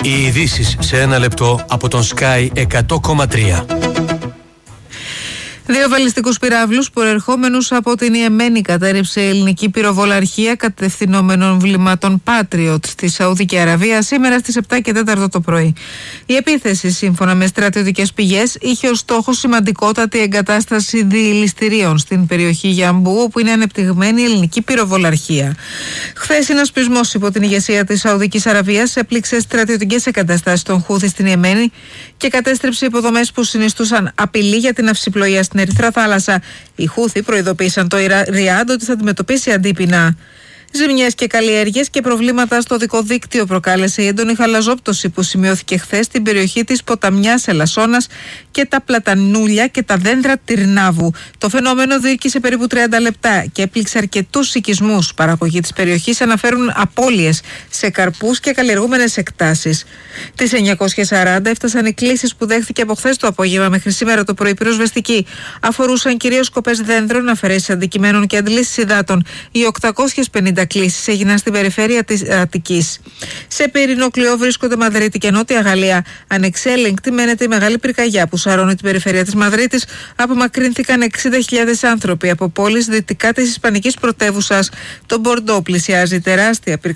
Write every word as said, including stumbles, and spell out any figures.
Οι ειδήσεις σε ένα λεπτό από τον Sky εκατό κόμμα τρία. Δύο βαλιστικούς πυράβλους προερχόμενους από την Ιεμένη κατέρριψε η ελληνική πυροβολαρχία κατευθυνόμενων βλημάτων Patriot στη Σαουδική Αραβία σήμερα στις επτά και τέσσερα το πρωί. Η επίθεση, σύμφωνα με στρατιωτικές πηγές, είχε ως στόχο σημαντικότατη εγκατάσταση διηληστηρίων στην περιοχή Γιαμπού, όπου είναι ανεπτυγμένη η ελληνική πυροβολαρχία. Χθες, ένας πεισμός υπό την ηγεσία της Σαουδικής Αραβίας έπληξε στρατιωτικές εγκαταστάσεις των Χούθη στην Ιεμένη και κατέστρεψε υποδομές που συνιστούσαν απειλή για την αυσιπλοεία στην Ερυθρά Θάλασσα. Οι Χούθη προειδοποίησαν το Ριάντ ότι θα αντιμετωπίσει αντίπεινα. Ζημιές και καλλιέργειες και προβλήματα στο δικό δίκτυο προκάλεσε η έντονη χαλαζόπτωση που σημειώθηκε χθες στην περιοχή της ποταμιάς Ελασσόνας και τα πλατανούλια και τα δέντρα Τυρνάβου. Το φαινόμενο διήρκησε περίπου τριάντα λεπτά και έπληξε αρκετούς οικισμούς. Παραγωγοί της περιοχής αναφέρουν απώλειες σε καρπούς και καλλιεργούμενες εκτάσεις. Τις εννιακόσια σαράντα έφτασαν οι κλήσεις που δέχθηκε από χθες το απόγευμα μέχρι σήμερα το πρωί πυροσβεστική. Αφορούσαν κυρίως σκοπές δέντρων, αφαιρέσεις αντικειμένων και αντλήσεις υδάτων. Οι οκτακόσιες πενήντα κλήσεις έγιναν στην περιφέρεια της Αττικής. Σε πυρηνοκλειό βρίσκονται Μαδρίτη και Νότια Γαλλία. Ανεξέλεγκτη μένεται η μεγάλη πυρκαγιά που σαρώνει την περιφέρεια της Μαδρίτης. Απομακρύνθηκαν εξήντα χιλιάδες άνθρωποι από πόλεις δυτικά της Ισπανικής πρωτεύουσας. Το Μπορντό πλησιάζει τεράστια πυρκαγιά